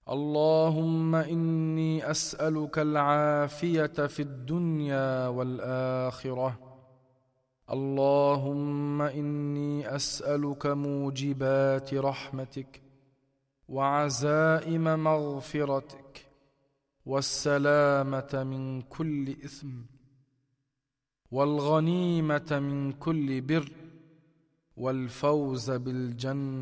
اللهم إني أسألك العافية في الدنيا والآخرة. اللهم إني أسألك موجبات رحمتك وعزائم مغفرتك والسلامة من كل إثم والغنيمة من كل بر والفوز بالجنة